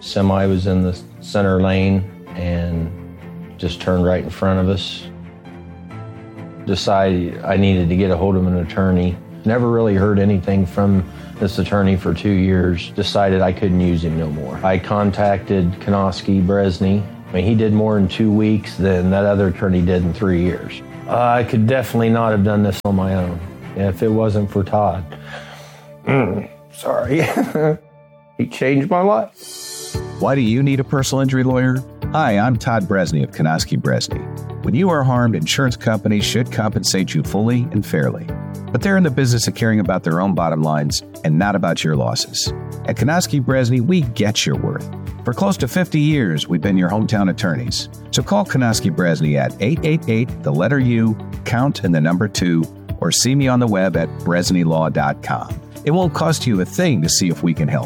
Semi was in the center lane and just turned right in front of us. Decided I needed to get a hold of an attorney. Never really heard anything from this attorney for 2 years. Decided I couldn't use him no more. I contacted Konoski Bresney. I mean, he did more in 2 weeks than that other attorney did in 3 years. I could definitely not have done this on my own if it wasn't for Todd. Sorry. He changed my life. Why do you need a personal injury lawyer? Hi, I'm Todd Bresney of Konoski Bresney. When you are harmed, insurance companies should compensate you fully and fairly. But they're in the business of caring about their own bottom lines and not about your losses. At Konoski Bresney, we get your worth. For close to 50 years, we've been your hometown attorneys. So call Konoski Bresney at 888, the letter U, count and the number 2, or see me on the web at bresneylaw.com. It won't cost you a thing to see if we can help.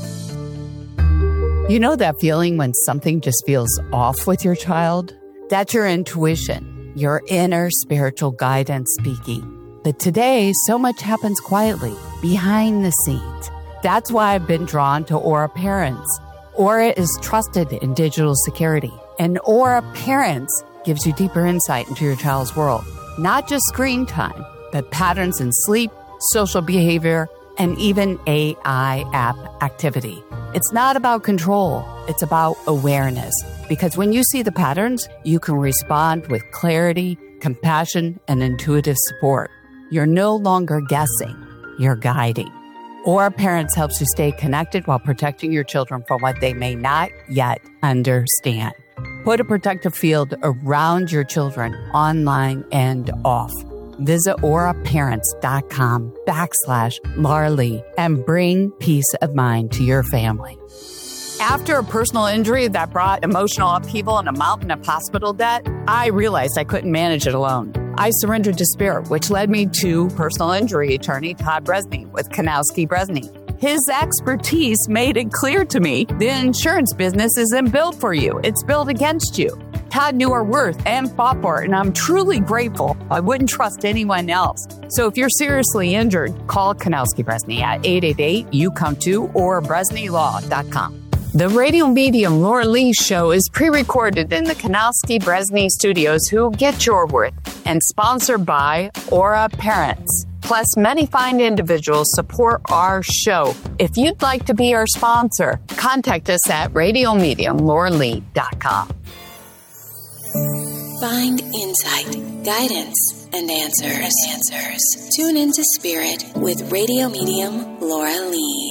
You know that feeling when something just feels off with your child? That's your intuition, your inner spiritual guidance speaking. But today, so much happens quietly, behind the scenes. That's why I've been drawn to Aura Parents. Aura is trusted in digital security, and Aura Parents gives you deeper insight into your child's world. Not just screen time, but patterns in sleep, social behavior, and even AI app activity. It's not about control, it's about awareness. Because when you see the patterns, you can respond with clarity, compassion, and intuitive support. You're no longer guessing, you're guiding. Aura Parents helps you stay connected while protecting your children from what they may not yet understand. Put a protective field around your children, online and off. Visit auraparents.com/Laura and bring peace of mind to your family. After a personal injury that brought emotional upheaval and a mountain of hospital debt, I realized I couldn't manage it alone. I surrendered to spirit, which led me to personal injury attorney Todd Bresney with Konoski Bresney. His expertise made it clear to me the insurance business isn't built for you. It's built against you. Todd knew our worth and fought for it, and I'm truly grateful. I wouldn't trust anyone else. So if you're seriously injured, call Konoski Bresney at 888-YOU-COME-2 or BresneyLaw.com. The radio medium Laura Lee show is pre-recorded in the Konoski Bresney studios who get your worth and sponsored by Aura Parents. Plus, many fine individuals support our show. If you'd like to be our sponsor, contact us at radiomediumlauralee.com. Find insight, guidance, and answers. Tune into Spirit with radio medium Laura Lee.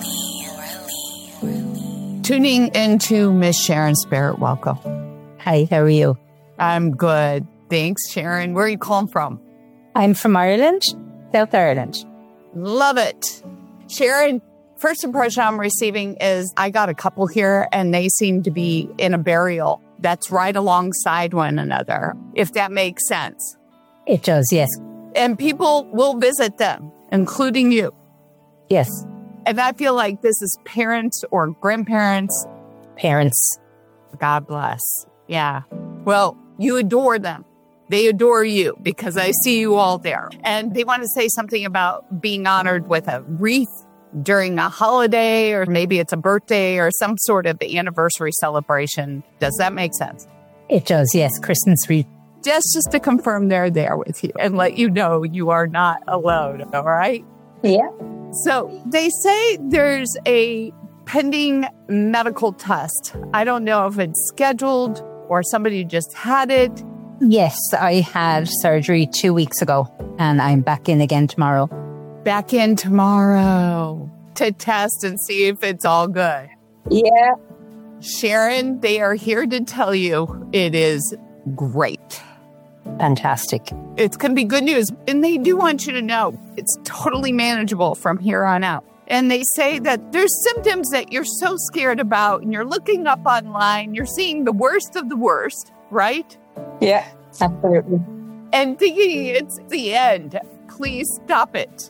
Tuning into Miss Sharon Spirit, welcome. Hi, how are you? I'm good. Thanks, Sharon. Where are you calling from? I'm from Ireland, South Ireland. Love it. Sharon, first impression I'm receiving is I got a couple here and they seem to be in a burial that's right alongside one another, if that makes sense. It does, yes. And people will visit them, including you. Yes. And I feel like this is parents or grandparents. Parents. God bless. Yeah. Well, you adore them. They adore you because I see you all there. And they want to say something about being honored with a wreath during a holiday, or maybe it's a birthday or some sort of anniversary celebration. Does that make sense? It does, yes. Christmas wreath. Just to confirm they're there with you and let you know you are not alone. All right? Yeah. So they say there's a pending medical test. I don't know if it's scheduled or somebody just had it. Yes, I had surgery 2 weeks ago and I'm back in again tomorrow. Back in tomorrow to test and see if it's all good. Yeah. Sharon, they are here to tell you it is great. Fantastic. It's going to be good news. And they do want you to know it's totally manageable from here on out. And they say that there's symptoms that you're so scared about and you're looking up online. You're seeing the worst of the worst, right? Yeah, absolutely. And thinking it's the end. Please stop it.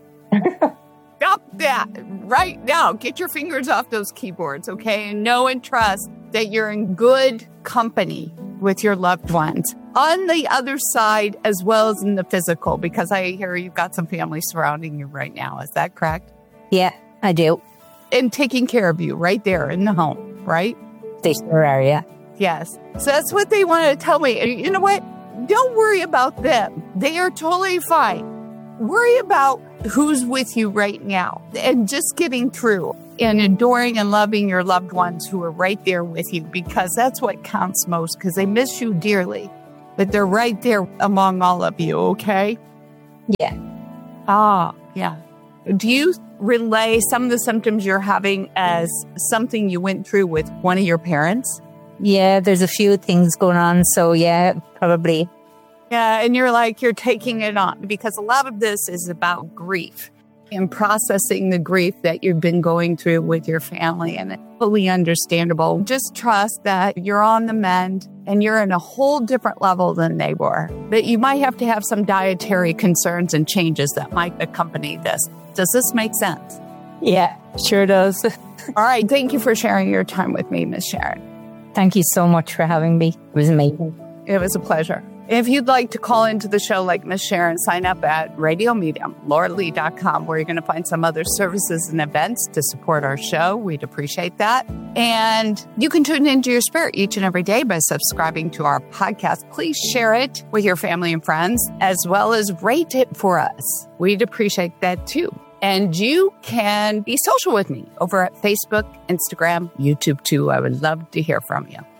Stop that right now. Get your fingers off those keyboards, okay? And know and trust that you're in good company with your loved ones on the other side as well as in the physical, because I hear you've got some family surrounding you right now. Is that correct? Yeah, I do. And taking care of you right there in the home. right? They sure are, yeah. Yes. So that's what they wanted to tell me. And you know what? Don't worry about them. They are totally fine. Worry about who's with you right now and just getting through and adoring and loving your loved ones who are right there with you, because that's what counts most, because they miss you dearly. But they're right there among all of you, okay? Yeah. Yeah. Do you relay some of the symptoms you're having as something you went through with one of your parents? Yeah, there's a few things going on. So yeah, probably. Yeah, and you're taking it on, because a lot of this is about grief and processing the grief that you've been going through with your family, and it's fully understandable. Just trust that you're on the mend and you're in a whole different level than they were. But you might have to have some dietary concerns and changes that might accompany this. Does this make sense? Yeah, sure does. All right. Thank you for sharing your time with me, Miss Sharon. Thank you so much for having me. It was amazing. It was a pleasure. If you'd like to call into the show like Miss Sharon, sign up at RadioMedium.com, where you're going to find some other services and events to support our show. We'd appreciate that. And you can tune into your spirit each and every day by subscribing to our podcast. Please share it with your family and friends, as well as rate it for us. We'd appreciate that too. And you can be social with me over at Facebook, Instagram, YouTube too. I would love to hear from you.